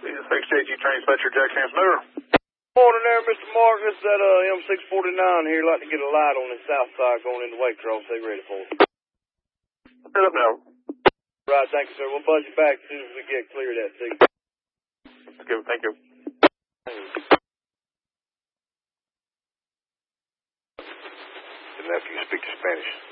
6JG Train Dispatcher, Jack Transmitter. Morning there, Mr. Mark. This is that M649 here. Like to get a light on the south side going into Waycross. They ready for us? Set up now. Right, thank you, sir. We'll buzz you back as soon as we get clear of that signal. Okay, thank you. The nephew speak to Spanish.